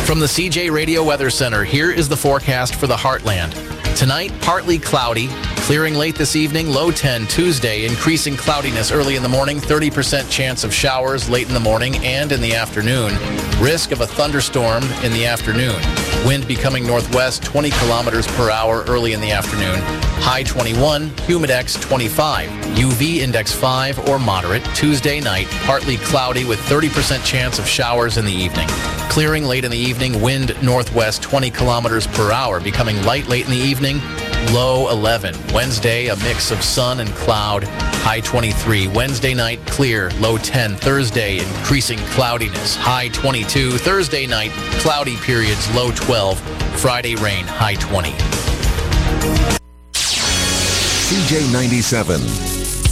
From the CJ Radio Weather Center, here is the forecast for the Heartland. Tonight, partly cloudy, clearing late this evening, low 10 Tuesday, increasing cloudiness early in the morning, 30% chance of showers late in the morning and in the afternoon. Risk of a thunderstorm in the afternoon. Wind becoming northwest, 20 kilometers per hour early in the afternoon. High 21, humidex 25, UV index 5 or moderate. Tuesday night, partly cloudy with 30% chance of showers in the evening. Clearing late in the evening, wind northwest 20 kilometers per hour, becoming light late in the evening, low 11. Wednesday, a mix of sun and cloud, high 23. Wednesday night, clear, low 10. Thursday, increasing cloudiness, high 22. Thursday night, cloudy periods, low 12. Friday, rain, high 20. CJ 97.